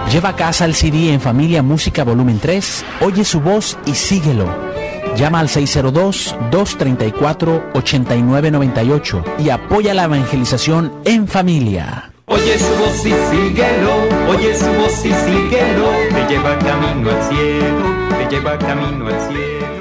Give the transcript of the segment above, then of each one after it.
Lleva a casa el CD En Familia Música Volumen 3, oye su voz y síguelo. Llama al 602-234-8998 y apoya la evangelización en familia. Oye su voz y síguelo, oye su voz y síguelo, te lleva camino al cielo, te lleva camino al cielo.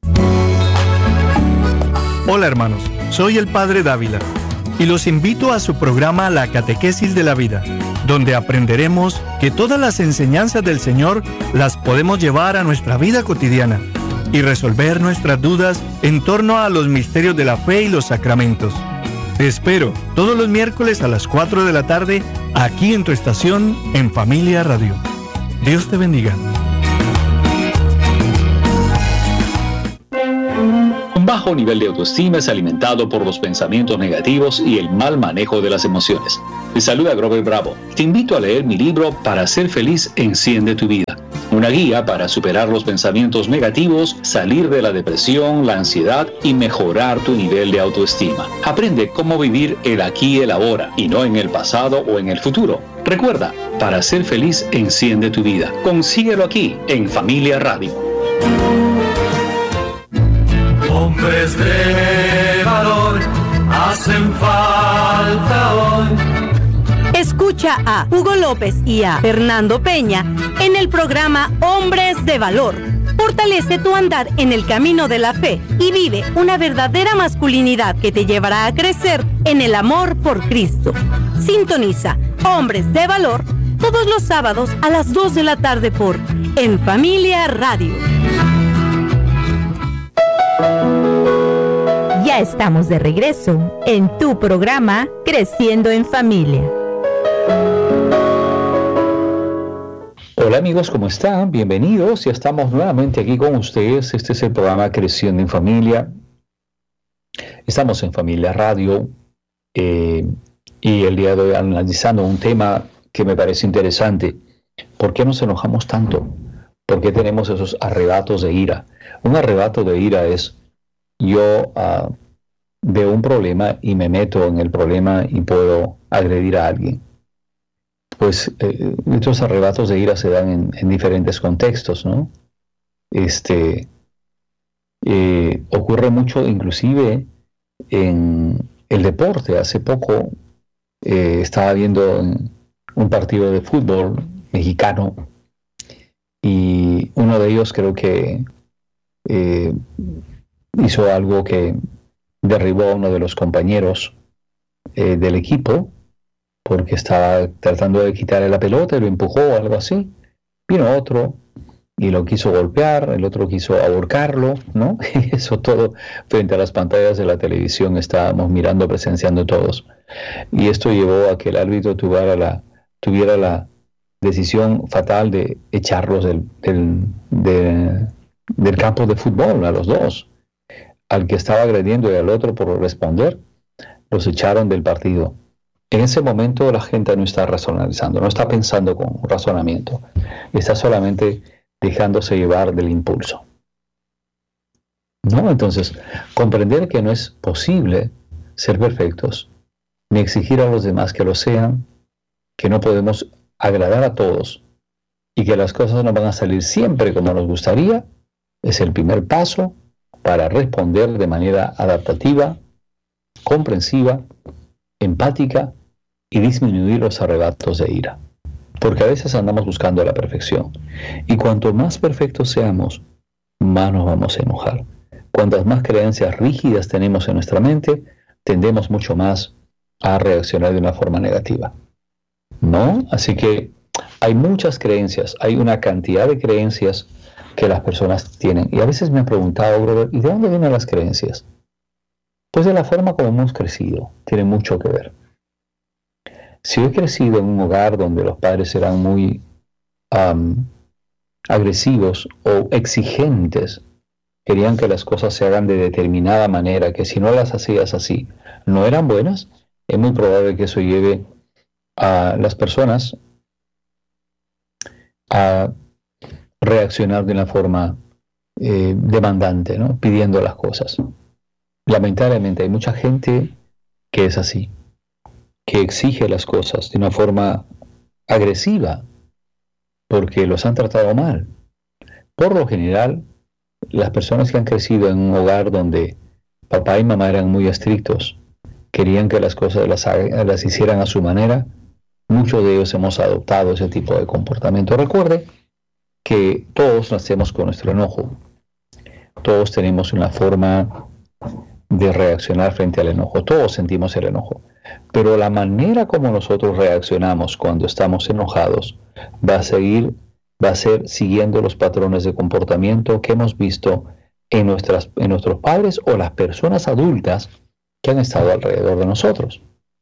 Hola hermanos, soy el Padre Dávila y los invito a su programa La Catequesis de la Vida, donde aprenderemos que todas las enseñanzas del Señor las podemos llevar a nuestra vida cotidiana y resolver nuestras dudas en torno a los misterios de la fe y los sacramentos. Te espero todos los miércoles a las 4 de la tarde aquí en tu estación En Familia Radio. Dios te bendiga. Un bajo nivel de autoestima es alimentado por los pensamientos negativos y el mal manejo de las emociones. Te saluda Grover Bravo. Te invito a leer mi libro Para ser feliz, enciende tu vida. Una guía para superar los pensamientos negativos, salir de la depresión, la ansiedad y mejorar tu nivel de autoestima. Aprende cómo vivir el aquí y el ahora y no en el pasado o en el futuro. Recuerda, Para ser feliz, enciende tu vida. Consíguelo aquí en Familia Radio. Hombres de valor hacen falta hoy. Escucha a Hugo López y a Fernando Peña en el programa Hombres de Valor. Fortalece tu andar en el camino de la fe y vive una verdadera masculinidad que te llevará a crecer en el amor por Cristo. Sintoniza Hombres de Valor todos los sábados a las 2 de la tarde por En Familia Radio. Ya estamos de regreso en tu programa Creciendo en Familia. Hola amigos, ¿cómo están? Bienvenidos. Ya estamos nuevamente aquí con ustedes. Este es el programa Creciendo en Familia. Estamos en Familia Radio y el día de hoy analizando un tema que me parece interesante. ¿Por qué nos enojamos tanto? ¿Por qué tenemos esos arrebatos de ira? Un arrebato de ira es yo veo un problema y me meto en el problema y puedo agredir a alguien. Pues estos arrebatos de ira se dan en diferentes contextos, ¿no? Ocurre mucho inclusive en el deporte. Hace poco estaba viendo un partido de fútbol mexicano y uno de ellos creo que hizo algo que derribó a uno de los compañeros del equipo porque estaba tratando de quitarle la pelota y lo empujó o algo así. Vino otro y lo quiso golpear, el otro quiso ahorcarlo, ¿no? Y eso todo frente a las pantallas de la televisión estábamos mirando, presenciando todos. Y esto llevó a que el árbitro tuviera la decisión fatal de echarlos del campo de fútbol, a los dos. Al que estaba agrediendo y al otro por responder, los echaron del partido. En ese momento la gente no está racionalizando, no está pensando con razonamiento, está solamente dejándose llevar del impulso, ¿no? Entonces, comprender que no es posible ser perfectos, ni exigir a los demás que lo sean, que no podemos agradar a todos y que las cosas no van a salir siempre como nos gustaría, es el primer paso para responder de manera adaptativa, comprensiva, empática y disminuir los arrebatos de ira. Porque a veces andamos buscando la perfección. Y cuanto más perfectos seamos, más nos vamos a enojar. Cuantas más creencias rígidas tenemos en nuestra mente, tendemos mucho más a reaccionar de una forma negativa, ¿no? Así que hay muchas creencias, hay una cantidad de creencias que las personas tienen. Y a veces me han preguntado, brother, ¿y de dónde vienen las creencias? Pues de la forma como hemos crecido, tiene mucho que ver. Si he crecido en un hogar donde los padres eran muy agresivos o exigentes, querían que las cosas se hagan de determinada manera, que si no las hacías así, no eran buenas, es muy probable que eso lleve a las personas a reaccionar de una forma demandante, ¿no? Pidiendo las cosas. Lamentablemente hay mucha gente que es así, que exige las cosas de una forma agresiva porque los han tratado mal. Por lo general, las personas que han crecido en un hogar donde papá y mamá eran muy estrictos, querían que las cosas las hicieran a su manera, muchos de ellos hemos adoptado ese tipo de comportamiento. Recuerde que todos nacemos con nuestro enojo. Todos tenemos una forma de reaccionar frente al enojo. Todos sentimos el enojo. Pero la manera como nosotros reaccionamos cuando estamos enojados va a ser siguiendo los patrones de comportamiento que hemos visto en nuestros padres o las personas adultas que han estado alrededor de nosotros.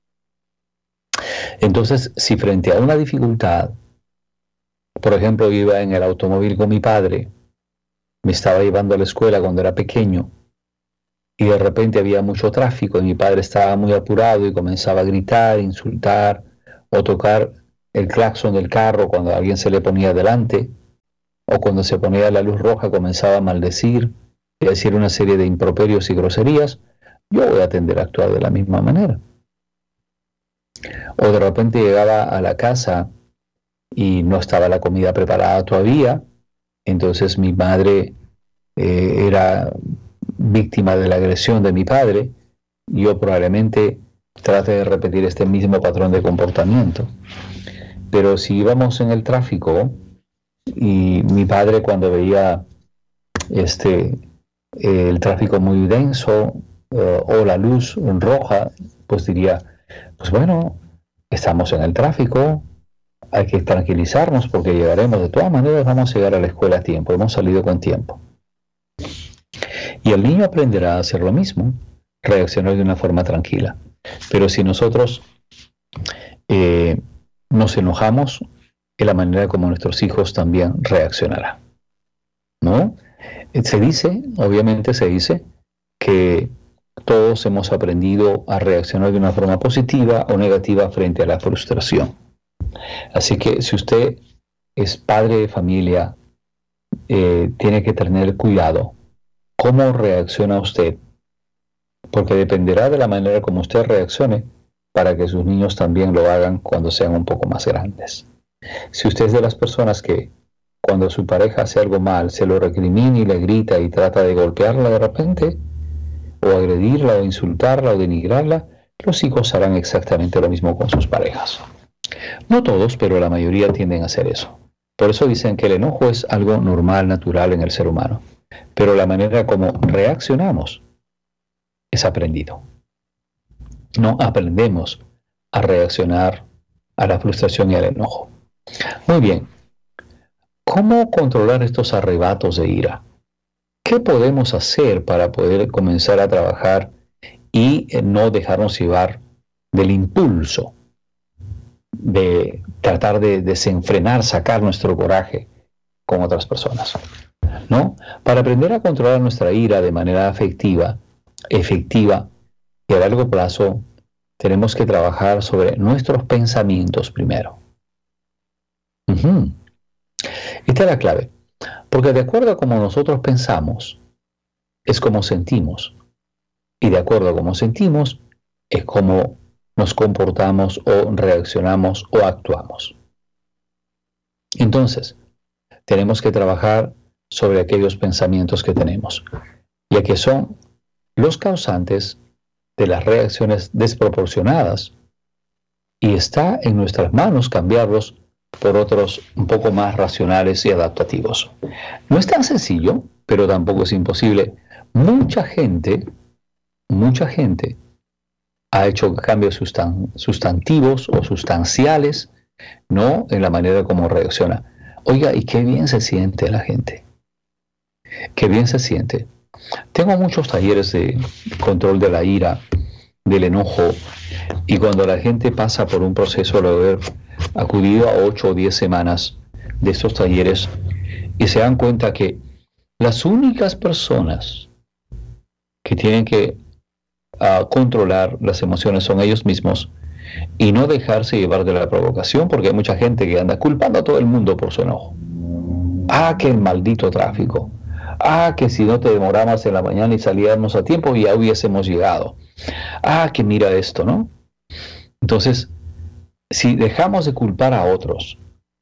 Entonces, si frente a una dificultad, por ejemplo, iba en el automóvil con mi padre, me estaba llevando a la escuela cuando era pequeño, y de repente había mucho tráfico y mi padre estaba muy apurado y comenzaba a gritar, insultar o tocar el claxon del carro cuando alguien se le ponía delante, o cuando se ponía la luz roja comenzaba a maldecir y a decir una serie de improperios y groserías, yo voy a tender a actuar de la misma manera. O de repente llegaba a la casa y no estaba la comida preparada todavía, entonces mi madre era víctima de la agresión de mi padre, yo probablemente trate de repetir este mismo patrón de comportamiento. Pero si íbamos en el tráfico y mi padre, cuando veía el tráfico muy denso o la luz roja, pues diría, pues bueno, estamos en el tráfico, hay que tranquilizarnos porque llegaremos, de todas maneras vamos a llegar a la escuela a tiempo, hemos salido con tiempo. Y el niño aprenderá a hacer lo mismo, reaccionar de una forma tranquila. Pero si nosotros nos enojamos, es la manera como nuestros hijos también reaccionarán, ¿no? Obviamente se dice que todos hemos aprendido a reaccionar de una forma positiva o negativa frente a la frustración. Así que si usted es padre de familia, tiene que tener cuidado cómo reacciona usted, porque dependerá de la manera como usted reaccione para que sus niños también lo hagan cuando sean un poco más grandes. Si usted es de las personas que cuando su pareja hace algo mal se lo recrimina y le grita y trata de golpearla de repente, o agredirla o insultarla o denigrarla, los hijos harán exactamente lo mismo con sus parejas. No todos, pero la mayoría tienden a hacer eso. Por eso dicen que el enojo es algo normal, natural en el ser humano. Pero la manera como reaccionamos es aprendido. No aprendemos a reaccionar a la frustración y al enojo. Muy bien. ¿Cómo controlar estos arrebatos de ira? ¿Qué podemos hacer para poder comenzar a trabajar y no dejarnos llevar del impulso de tratar de desenfrenar, sacar nuestro coraje con otras personas? ¿No? Para aprender a controlar nuestra ira de manera efectiva y a largo plazo, tenemos que trabajar sobre nuestros pensamientos primero. Esta es la clave, porque de acuerdo a cómo nosotros pensamos, es como sentimos, y de acuerdo a cómo sentimos, es como nos comportamos o reaccionamos o actuamos. Entonces, tenemos que trabajar sobre aquellos pensamientos que tenemos, ya que son los causantes de las reacciones desproporcionadas, y está en nuestras manos cambiarlos por otros un poco más racionales y adaptativos. No es tan sencillo, pero tampoco es imposible. Mucha gente ha hecho cambios sustantivos o sustanciales, ¿no?, en la manera como reacciona. Oiga, y qué bien se siente la gente. Qué bien se siente. Tengo muchos talleres de control de la ira, del enojo, y cuando la gente pasa por un proceso de haber acudido a 8 o 10 semanas de estos talleres y se dan cuenta que las únicas personas que tienen que controlar las emociones son ellos mismos y no dejarse llevar de la provocación, porque hay mucha gente que anda culpando a todo el mundo por su enojo. Que el maldito tráfico. Que si no te demoramos en la mañana y salíamos a tiempo ya hubiésemos llegado. Que mira esto, ¿no? Entonces, si dejamos de culpar a otros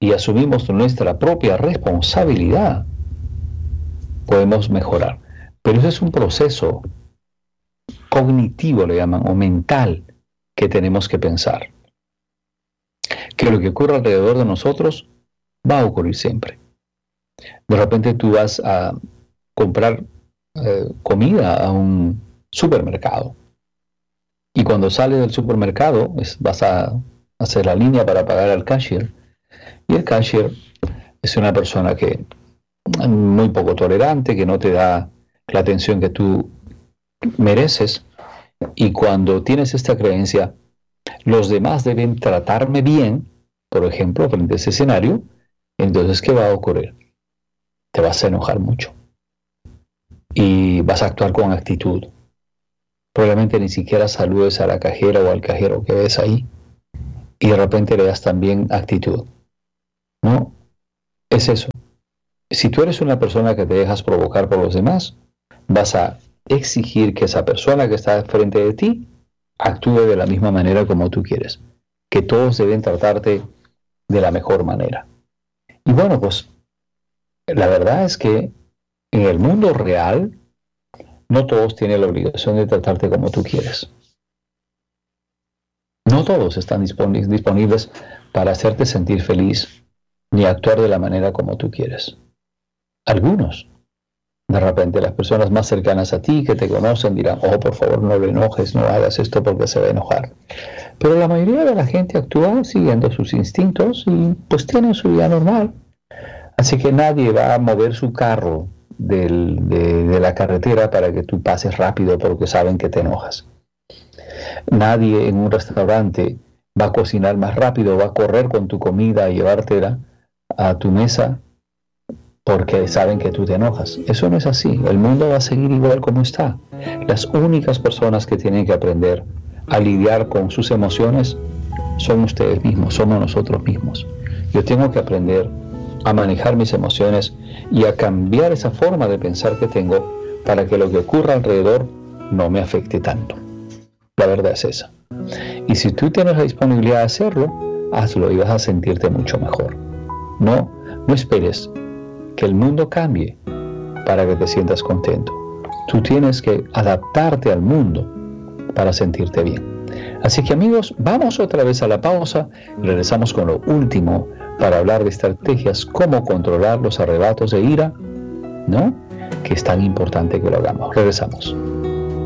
y asumimos nuestra propia responsabilidad, podemos mejorar. Pero ese es un proceso cognitivo, le llaman, o mental, que tenemos que pensar. Que lo que ocurre alrededor de nosotros va a ocurrir siempre. De repente tú vas a comprar comida a un supermercado. Y cuando sales del supermercado, vas a hacer la línea para pagar al cashier. Y el cashier es una persona que es muy poco tolerante, que no te da la atención que tú mereces. Y cuando tienes esta creencia, los demás deben tratarme bien, por ejemplo, frente a ese escenario, entonces, ¿qué va a ocurrir? Te vas a enojar mucho. Y vas a actuar con actitud. Probablemente ni siquiera saludes a la cajera o al cajero que ves ahí. Y de repente le das también actitud. No, es eso. Si tú eres una persona que te dejas provocar por los demás, vas a exigir que esa persona que está frente de ti actúe de la misma manera como tú quieres. Que todos deben tratarte de la mejor manera. Y bueno, pues la verdad es que en el mundo real no todos tienen la obligación de tratarte como tú quieres. No todos están disponibles para hacerte sentir feliz ni actuar de la manera como tú quieres. Algunos, de repente las personas más cercanas a ti que te conocen dirán, oh, por favor no lo enojes, no hagas esto porque se va a enojar. Pero la mayoría de la gente actúa siguiendo sus instintos y pues tienen su vida normal. Así que nadie va a mover su carro de la carretera para que tú pases rápido porque saben que te enojas. Nadie en un restaurante va a cocinar más rápido, va a correr con tu comida y llevártela a tu mesa porque saben que tú te enojas. Eso no es así. El mundo va a seguir igual como está. Las únicas personas que tienen que aprender a lidiar con sus emociones son ustedes mismos, somos nosotros mismos. Yo tengo que aprender a manejar mis emociones y a cambiar esa forma de pensar que tengo para que lo que ocurra alrededor no me afecte tanto. La verdad es esa. Y si tú tienes la disponibilidad de hacerlo, hazlo y vas a sentirte mucho mejor. No esperes que el mundo cambie para que te sientas contento. Tú tienes que adaptarte al mundo para sentirte bien. Así que amigos, vamos otra vez a la pausa y regresamos con lo último para hablar de estrategias, cómo controlar los arrebatos de ira, ¿no? Que es tan importante que lo hagamos. Regresamos.